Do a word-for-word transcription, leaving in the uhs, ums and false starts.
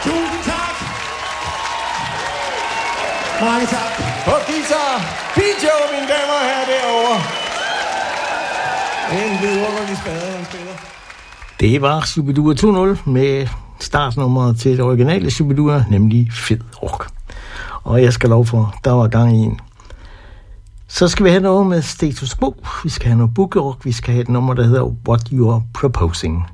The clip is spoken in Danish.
Tusind tak. Mange tak. På guitar, P J, mine damer og herrer derovre. En vidunderlig spade, han spiller. Det var Shubidua to nul med startnummeret til det originale Shubidua, nemlig Fed Rock. Og jeg skal lov for, der var gang i en. Så skal vi have noget med Status Quo, vi skal have noget Boogie Rock, vi skal have et nummer, der hedder What You Are Proposing.